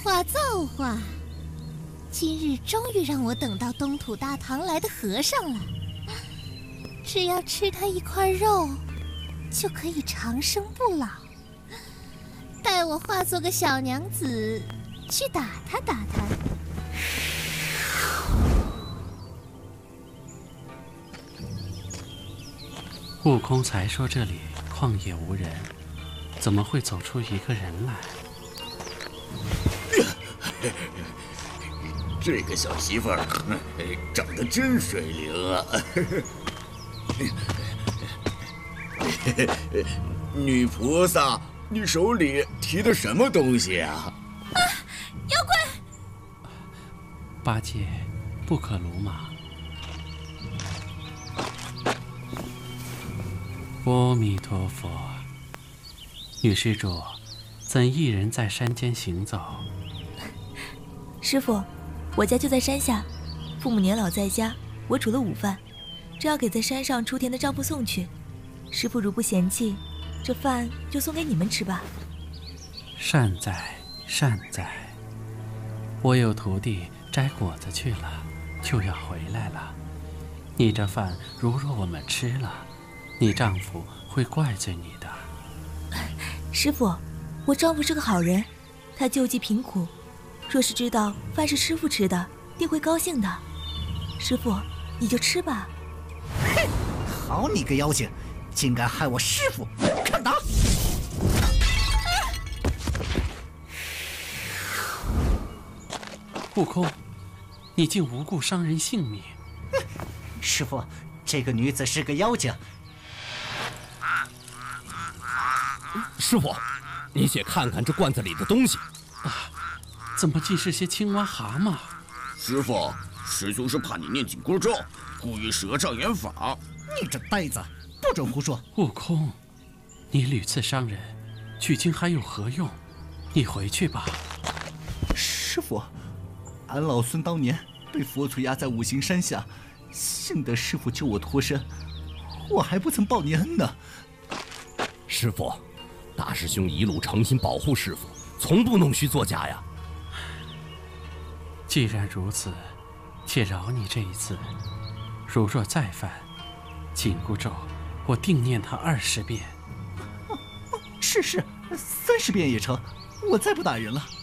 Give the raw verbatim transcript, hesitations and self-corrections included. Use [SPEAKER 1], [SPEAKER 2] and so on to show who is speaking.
[SPEAKER 1] 化造化，今日终于让我等到东土大唐来的和尚了。只要吃他一块肉，就可以长生不老。待我化作个小娘子，去打他打他。
[SPEAKER 2] 悟空才说这里旷野无人，怎么会走出一个人来？
[SPEAKER 3] 这个小媳妇儿长得真水灵啊！女菩萨，你手里提的什么东西啊？
[SPEAKER 1] 啊！妖怪！
[SPEAKER 2] 八戒，不可鲁莽。阿弥陀佛。女施主，怎一人在山间行走？
[SPEAKER 4] 师父，我家就在山下，父母年老在家，我煮了午饭，正要给在山上出田的丈夫送去。师父如不嫌弃，这饭就送给你们吃吧。
[SPEAKER 2] 善哉善哉。我有徒弟摘果子去了，就要回来了。你这饭如若我们吃了，你丈夫会怪罪你的。
[SPEAKER 4] 师父，我丈夫是个好人，他救济贫苦，若是知道饭是师父吃的，定会高兴的。师父，你就吃吧。
[SPEAKER 5] 嘿，好你个妖精，竟敢害我师父！看打！
[SPEAKER 2] 悟空，你竟无故伤人性命！
[SPEAKER 5] 师父，这个女子是个妖精。
[SPEAKER 6] 师父，你且看看这罐子里的东西。
[SPEAKER 2] 啊，怎么尽是些青蛙蛤蟆？
[SPEAKER 3] 师父，师兄是怕你念紧箍咒，故意设障眼法。
[SPEAKER 5] 你这呆子，不准胡说！
[SPEAKER 2] 悟空，你屡次伤人，取经还有何用？你回去吧。
[SPEAKER 5] 师父，俺老孙当年被佛祖压在五行山下，幸得师父救我脱身，我还不曾报你恩呢。
[SPEAKER 6] 师父，大师兄一路诚心保护师父，从不弄虚作假呀。
[SPEAKER 2] 既然如此，且饶你这一次。如若再犯，紧箍咒我定念他二十遍。
[SPEAKER 5] 是是，三十遍也成。我再不打人了。